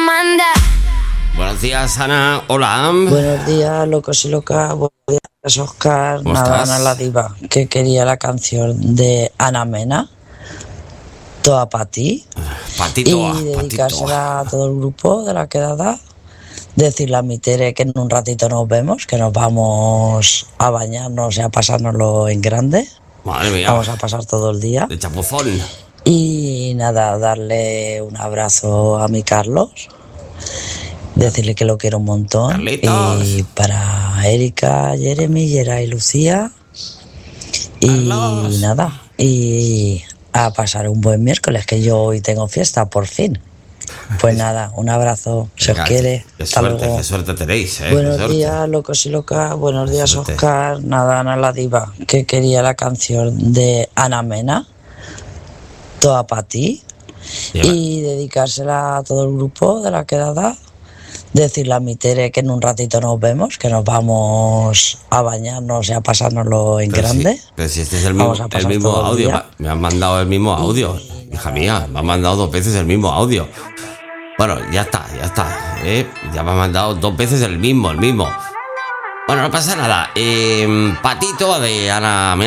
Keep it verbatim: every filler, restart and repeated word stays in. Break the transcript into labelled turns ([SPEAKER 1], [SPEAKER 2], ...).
[SPEAKER 1] manda.
[SPEAKER 2] Buenos días, Ana. Hola.
[SPEAKER 3] Buenos días, locos y locas. Buenos días, Oscar.
[SPEAKER 2] ¿Cómo
[SPEAKER 3] Nada,
[SPEAKER 2] estás?
[SPEAKER 3] Ana la diva, que quería la canción de Ana Mena, toda para ti,
[SPEAKER 2] Patito,
[SPEAKER 3] y
[SPEAKER 2] patito.
[SPEAKER 3] dedicársela a todo el grupo de la quedada. Decirle a mi Tere que en un ratito nos vemos, que nos vamos a bañarnos y a pasárnoslo en grande.
[SPEAKER 2] Madre mía.
[SPEAKER 3] Vamos a pasar todo el día.
[SPEAKER 2] De chapuzón.
[SPEAKER 3] Y nada, darle un abrazo a mi Carlos, decirle que lo quiero un montón.
[SPEAKER 2] Carlitos.
[SPEAKER 3] Y para Erika, Jeremy, Yera y Lucía. Y
[SPEAKER 2] Carlos.
[SPEAKER 3] nada, y a pasar un buen miércoles, que yo hoy tengo fiesta, por fin. Pues nada, un abrazo, se os
[SPEAKER 2] Venga,
[SPEAKER 3] quiere.
[SPEAKER 2] Qué
[SPEAKER 3] Hasta
[SPEAKER 2] suerte,
[SPEAKER 3] luego.
[SPEAKER 2] qué suerte tenéis, ¿eh? Qué
[SPEAKER 3] Buenos
[SPEAKER 2] suerte.
[SPEAKER 3] días, locos y locas. Buenos
[SPEAKER 2] Qué
[SPEAKER 3] días,
[SPEAKER 2] suerte.
[SPEAKER 3] Oscar. Nada, Ana la diva, que quería la canción de Ana Mena, toda para ti,
[SPEAKER 2] Lleva-
[SPEAKER 3] y dedicársela a todo el grupo de la quedada. Decirle a mi Tere que en un ratito nos vemos, que nos vamos a bañarnos y a pasárnoslo en
[SPEAKER 2] Pero
[SPEAKER 3] grande.
[SPEAKER 2] Si, pero si este es el mismo,
[SPEAKER 3] Vamos a
[SPEAKER 2] el
[SPEAKER 3] pasar
[SPEAKER 2] mismo
[SPEAKER 3] todo el
[SPEAKER 2] audio.
[SPEAKER 3] día.
[SPEAKER 2] Me han mandado el mismo audio.
[SPEAKER 3] Y
[SPEAKER 2] Hija
[SPEAKER 3] nada,
[SPEAKER 2] mía, me han mandado dos veces el mismo audio. Bueno, ya está, ya está. ¿eh? Ya me han mandado dos veces el mismo, el mismo. Bueno, no pasa nada. Eh, Patito de Ana Mena.